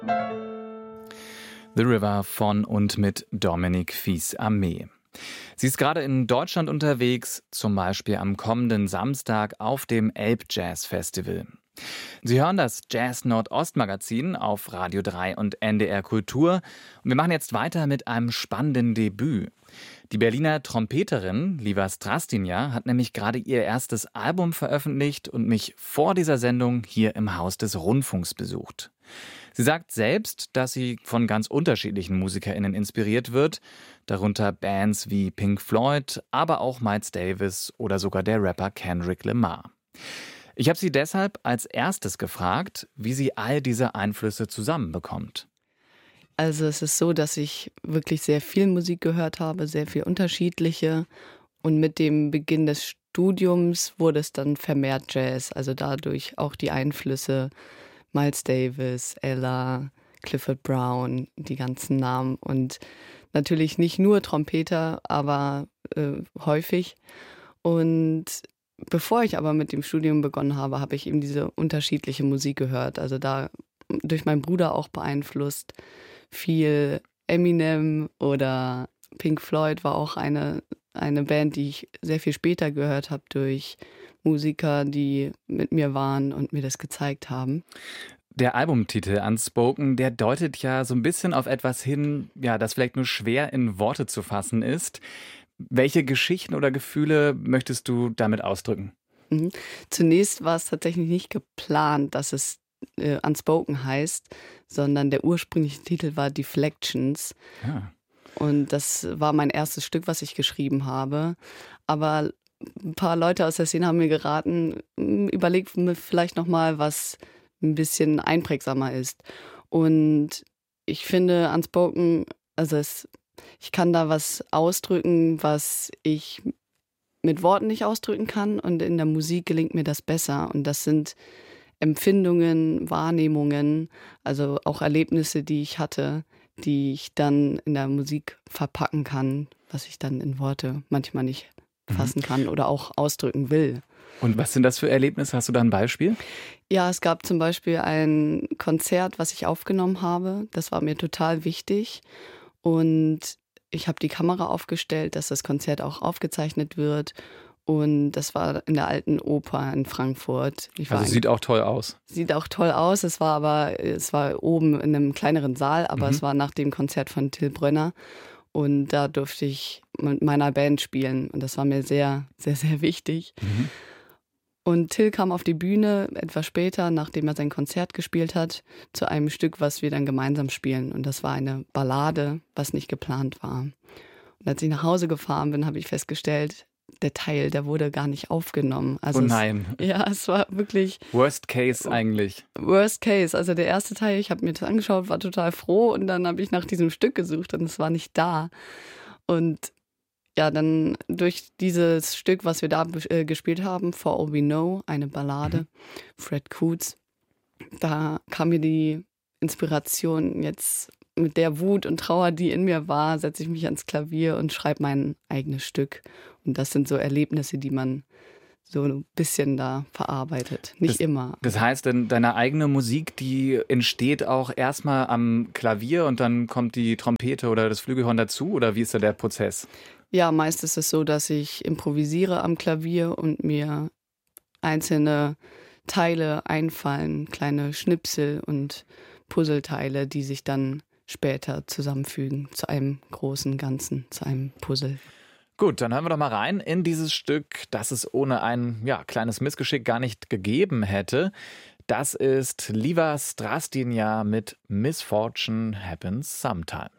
The River von und mit Dominique Fils-Aimé. Sie ist gerade in Deutschland unterwegs, zum Beispiel am kommenden Samstag auf dem Elbjazz-Festival. Sie hören das Jazz Nordost-Magazin auf Radio 3 und NDR Kultur. Und wir machen jetzt weiter mit einem spannenden Debüt. Die Berliner Trompeterin Liva Strastinja hat nämlich gerade ihr erstes Album veröffentlicht und mich vor dieser Sendung hier im Haus des Rundfunks besucht. Sie sagt selbst, dass sie von ganz unterschiedlichen MusikerInnen inspiriert wird, darunter Bands wie Pink Floyd, aber auch Miles Davis oder sogar der Rapper Kendrick Lamar. Ich habe sie deshalb als erstes gefragt, wie sie all diese Einflüsse zusammenbekommt. Also es ist so, dass ich wirklich sehr viel Musik gehört habe, sehr viel unterschiedliche. Und mit dem Beginn des Studiums wurde es dann vermehrt Jazz, also dadurch auch die Einflüsse Miles Davis, Ella, Clifford Brown, die ganzen Namen. Und natürlich nicht nur Trompeter, aber häufig. Und bevor ich aber mit dem Studium begonnen habe, habe ich eben diese unterschiedliche Musik gehört. Also da durch meinen Bruder auch beeinflusst. Viel Eminem oder Pink Floyd war auch eine Band, die ich sehr viel später gehört habe durch Musiker, die mit mir waren und mir das gezeigt haben. Der Albumtitel Unspoken, der deutet ja so ein bisschen auf etwas hin, ja, das vielleicht nur schwer in Worte zu fassen ist. Welche Geschichten oder Gefühle möchtest du damit ausdrücken? Zunächst war es tatsächlich nicht geplant, dass es Unspoken heißt, sondern der ursprüngliche Titel war Deflections. Ja. Und das war mein erstes Stück, was ich geschrieben habe. Aber ein paar Leute aus der Szene haben mir geraten, überleg mir vielleicht nochmal, was ein bisschen einprägsamer ist. Und ich finde Unspoken, ich kann da was ausdrücken, was ich mit Worten nicht ausdrücken kann. Und in der Musik gelingt mir das besser. Und das sind Empfindungen, Wahrnehmungen, also auch Erlebnisse, die ich hatte, die ich dann in der Musik verpacken kann, was ich dann in Worte manchmal nicht fassen kann oder auch ausdrücken will. Und was sind das für Erlebnisse? Hast du da ein Beispiel? Ja, es gab zum Beispiel ein Konzert, was ich aufgenommen habe. Das war mir total wichtig. Und ich habe die Kamera aufgestellt, dass das Konzert auch aufgezeichnet wird. Und das war in der Alten Oper in Frankfurt. Sieht auch toll aus. Sieht auch toll aus. Es war oben in einem kleineren Saal, aber es war nach dem Konzert von Till Brönner. Und da durfte ich mit meiner Band spielen. Und das war mir sehr, sehr, sehr wichtig. Und Till kam auf die Bühne etwas später, nachdem er sein Konzert gespielt hat, zu einem Stück, was wir dann gemeinsam spielen. Und das war eine Ballade, was nicht geplant war. Und als ich nach Hause gefahren bin, habe ich festgestellt, der Teil, der wurde gar nicht aufgenommen. Also oh nein. Es war wirklich... Worst Case eigentlich. Worst Case. Also der erste Teil, ich habe mir das angeschaut, war total froh und dann habe ich nach diesem Stück gesucht und es war nicht da. Und ja, dann durch dieses Stück, was wir da gespielt haben, For All We Know, eine Ballade, Fred Coots, da kam mir die Inspiration jetzt mit der Wut und Trauer, die in mir war, setze ich mich ans Klavier und schreibe mein eigenes Stück. Und das sind so Erlebnisse, die man so ein bisschen da verarbeitet. Nicht immer. Das heißt, deine eigene Musik, die entsteht auch erstmal am Klavier und dann kommt die Trompete oder das Flügelhorn dazu? Oder wie ist da der Prozess? Ja, meist ist es so, dass ich improvisiere am Klavier und mir einzelne Teile einfallen, kleine Schnipsel und Puzzleteile, die sich dann später zusammenfügen zu einem großen Ganzen, zu einem Puzzle. Gut, dann hören wir doch mal rein in dieses Stück, das es ohne ein kleines Missgeschick gar nicht gegeben hätte. Das ist Liva Strastinja mit Misfortune Happens Sometimes.